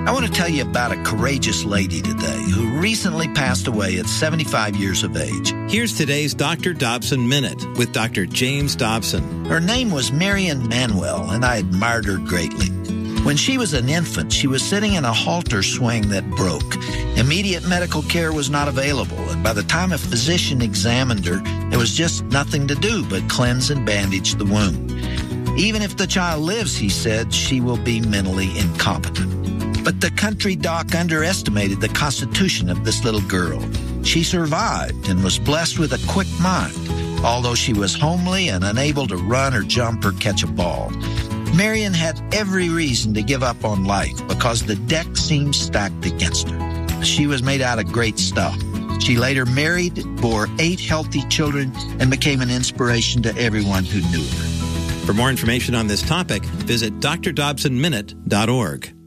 I want to tell you about a courageous lady today who recently passed away at 75 years of age. Here's today's Dr. Dobson Minute with Dr. James Dobson. Her name was Marion Manuel, and I admired her greatly. When she was an infant, she was sitting in a halter swing that broke. Immediate medical care was not available, and by the time a physician examined her, there was just nothing to do but cleanse and bandage the wound. Even if the child lives, he said, she will be mentally incompetent. But the country doc underestimated the constitution of this little girl. She survived and was blessed with a quick mind, although she was homely and unable to run or jump or catch a ball. Marion had every reason to give up on life because the deck seemed stacked against her. She was made out of great stuff. She later married, bore 8 healthy children, and became an inspiration to everyone who knew her. For more information on this topic, visit drdobsonminute.org.